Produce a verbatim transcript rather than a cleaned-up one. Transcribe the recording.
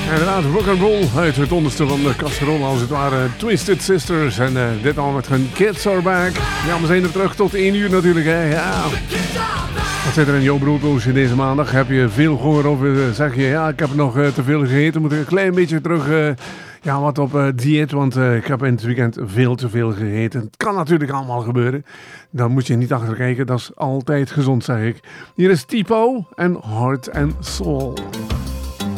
Inderdaad, rock and roll uit het onderste van de casserole als het ware. Twisted Sisters en uh, dit al met hun Kids Are Back. Ja, we zijn er terug tot één uur natuurlijk, hè. Ja. Wat zit er in jouw brooddoosje deze maandag? Heb je veel gehoord of uh, zeg je, ja, ik heb nog uh, te veel gegeten. Moet ik een klein beetje terug, uh, ja, wat op uh, dieet, want uh, ik heb in het weekend veel te veel gegeten. Het kan natuurlijk allemaal gebeuren. Dan moet je niet achter kijken, dat is altijd gezond, zeg ik. Hier is Tipo en Heart and Soul.